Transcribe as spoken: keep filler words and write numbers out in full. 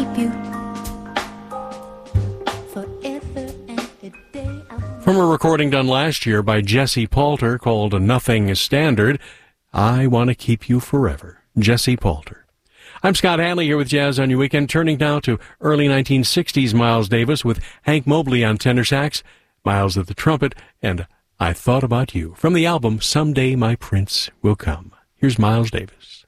keep you forever and a day. From a recording done last year by Jesse Poulter called Nothing is Standard, I Want to Keep You Forever. Jesse Poulter. I'm Scott Hanley here with Jazz on Your Weekend, turning now to early nineteen sixties Miles Davis with Hank Mobley on tenor sax, Miles at the trumpet, and I Thought About You from the album Someday My Prince Will Come. Here's Miles Davis.